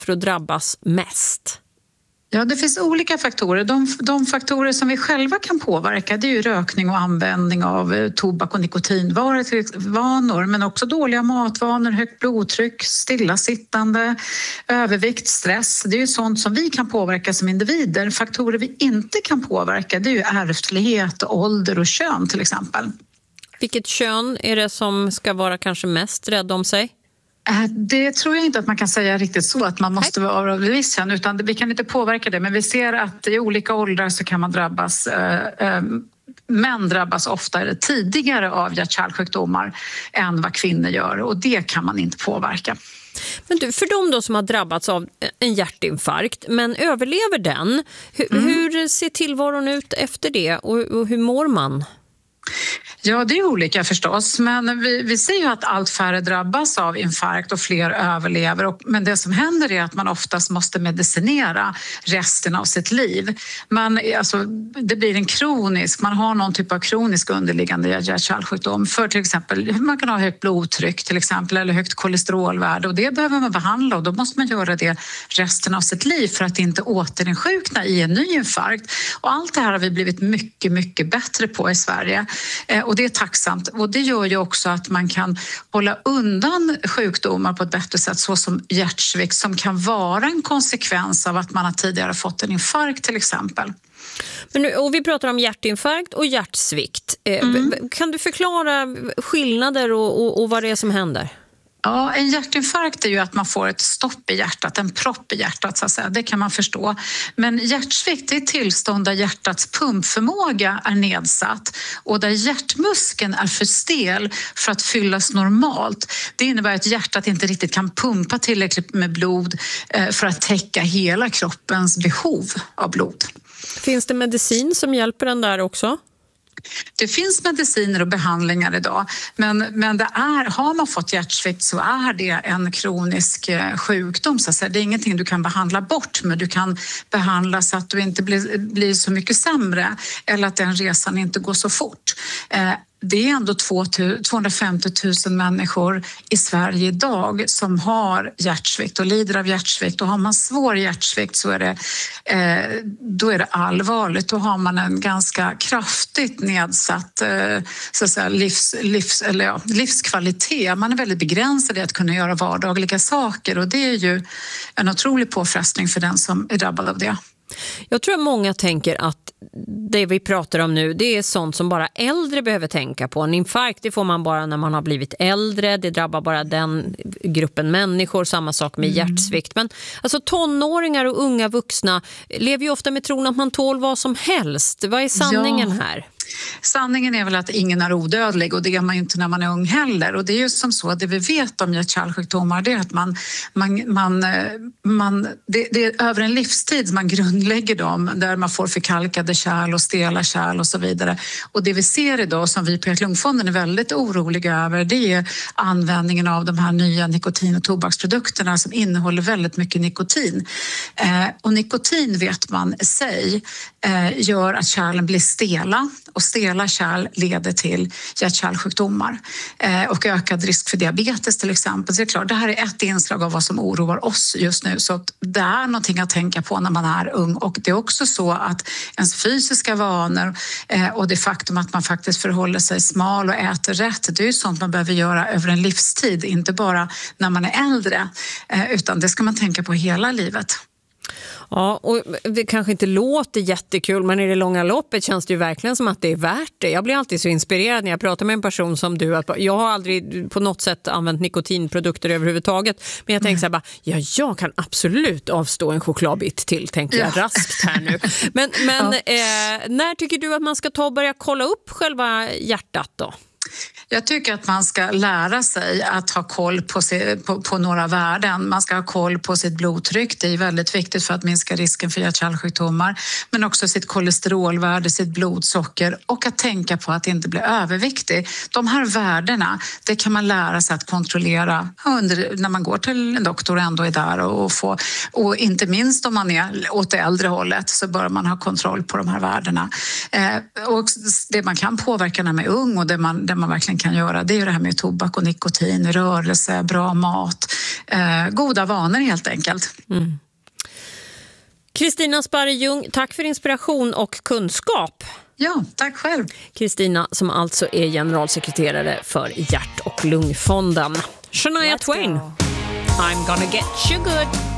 för att drabbas mest? Ja, det finns olika faktorer. De faktorer som vi själva kan påverka, det är ju rökning och användning av tobak och nikotinvanor, men också dåliga matvanor, högt blodtryck, stillasittande, övervikt, stress. Det är ju sånt som vi kan påverka som individer. Faktorer vi inte kan påverka, det är ju ärftlighet, ålder och kön till exempel. Vilket kön är det som ska vara kanske mest rädd om sig? Det tror jag inte att man kan säga riktigt så att man måste vara av viss kön, utan vi kan inte påverka det, men vi ser att i olika åldrar så kan man drabbas. Män drabbas oftare tidigare av hjärt-kärlsjukdomar än vad kvinnor gör, och det kan man inte påverka. Men du, för de då som har drabbats av en hjärtinfarkt men överlever den, hur ser tillvaron ut efter det och hur mår man? Ja, det är olika förstås, men vi ser ju att allt färre drabbas av infarkt och fler överlever. Men det som händer är att man oftast måste medicinera resten av sitt liv. Det blir man har någon typ av kronisk underliggande hjärt-kärlsjukdom. För till exempel, man kan ha högt blodtryck till exempel eller högt kolesterolvärde, och det behöver man behandla, och då måste man göra det resten av sitt liv för att inte återinsjukna i en ny infarkt. Och allt det här har vi blivit mycket, mycket bättre på i Sverige. Och det är tacksamt, och det gör ju också att man kan hålla undan sjukdomar på ett bättre sätt, så som hjärtsvikt, som kan vara en konsekvens av att man har tidigare fått en infarkt till exempel. Och vi pratar om hjärtinfarkt och hjärtsvikt. Kan du förklara skillnader och vad det är som händer? Ja, en hjärtinfarkt är ju att man får ett stopp i hjärtat, en propp i hjärtat så att säga. Det kan man förstå. Men hjärtsvikt är ett tillstånd där hjärtats pumpförmåga är nedsatt och där hjärtmuskeln är för stel för att fyllas normalt. Det innebär att hjärtat inte riktigt kan pumpa tillräckligt med blod för att täcka hela kroppens behov av blod. Finns det medicin som hjälper den där också? Det finns mediciner och behandlingar idag, men har man fått hjärtsvikt så är det en kronisk sjukdom. Så att säga. Det är ingenting du kan behandla bort, men du kan behandla så att du inte blir så mycket sämre eller att den resan inte går så fort. Det är ändå 250 000 människor i Sverige idag som har hjärtsvikt och lider av hjärtsvikt. Och har man svår hjärtsvikt så är det allvarligt. Då har man en ganska kraftigt nedsatt så att säga, livskvalitet. Man är väldigt begränsad i att kunna göra vardagliga saker, och det är ju en otrolig påfrestning för den som är drabbad av det. Jag tror att många tänker att det vi pratar om nu, det är sånt som bara äldre behöver tänka på. En infarkt, det får man bara när man har blivit äldre. Det drabbar bara den gruppen människor. Samma sak med hjärtsvikt. Men alltså, tonåringar och unga vuxna lever ju ofta med tron att man tål vad som helst. Vad är sanningen här? Sanningen är väl att ingen är odödlig, och det är man ju inte när man är ung heller. Och det är ju som så att det vi vet om hjärt-kärlsjukdomar, det är att det är över en livstid man grundlägger dem, där man får förkalkade kärl och stela kärl och så vidare. Och det vi ser idag, som vi på Hjärt-Lungfonden är väldigt oroliga över, det är användningen av de här nya nikotin- och tobaksprodukterna som innehåller väldigt mycket nikotin. Och nikotin, vet man i sig, gör att kärlen blir stela, och stela kärl leder till hjärt-kärlsjukdomar och ökad risk för diabetes till exempel. Så det är klart, det här är ett inslag av vad som oroar oss just nu, så att det är någonting att tänka på när man är ung. Och det är också så att ens fysiska vanor och det faktum att man faktiskt förhåller sig smal och äter rätt, det är ju sånt man behöver göra över en livstid, inte bara när man är äldre, utan det ska man tänka på hela livet. Ja, och det kanske inte låter jättekul, men i det långa loppet känns det ju verkligen som att det är värt det. Jag blir alltid så inspirerad när jag pratar med en person som du. Att jag har aldrig på något sätt använt nikotinprodukter överhuvudtaget, men jag tänker så här bara, jag kan absolut avstå en chokladbit till, tänker jag raskt här nu. Men när tycker du att man ska ta och börja kolla upp själva hjärtat då? Jag tycker att man ska lära sig att ha koll på några värden. Man ska ha koll på sitt blodtryck. Det är väldigt viktigt för att minska risken för hjärt-kärlsjukdomar. Men också sitt kolesterolvärde, sitt blodsocker, och att tänka på att inte bli överviktig. De här värdena, det kan man lära sig att kontrollera när man går till en doktor och ändå är där och inte minst om man är åt det äldre hållet, så bör man ha kontroll på de här värdena. Och det man kan påverka när man är ung och det man verkligen kan göra, det är ju det här med tobak och nikotin, rörelse, bra mat, goda vanor helt enkelt. Kristina Sparre Ljung, tack för inspiration och kunskap. Ja, tack själv. Kristina som alltså är generalsekreterare för Hjärt- och lungfonden. Shania Twain, I'm gonna get you good.